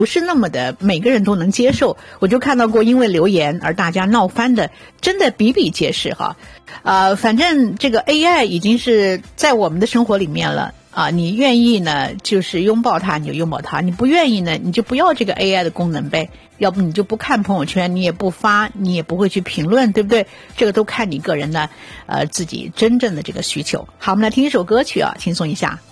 不是那么的每个人都能接受。我就看到过因为留言而大家闹翻的，真的比比皆是哈。反正这个 AI 已经是在我们的生活里面了啊，你愿意呢就是拥抱它你就拥抱它，你不愿意呢你就不要这个 AI 的功能呗，要不你就不看朋友圈，你也不发，你也不会去评论，对不对？这个都看你个人的自己真正的这个需求。好，我们来听一首歌曲啊，轻松一下。